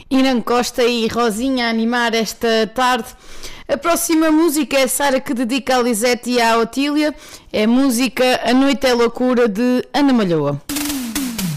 Irã Costa e Rosinha a animar esta tarde. A próxima música é a Sara, que dedica a Lisete e à Otília. É a música A Noite é Loucura, de Ana Malhoa.